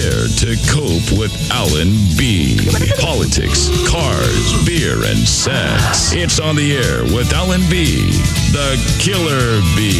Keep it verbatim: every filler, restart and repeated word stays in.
air to cope with Alan B. Politics, cars, beer, and sex. It's on the air with Alan B. The Killer Bee.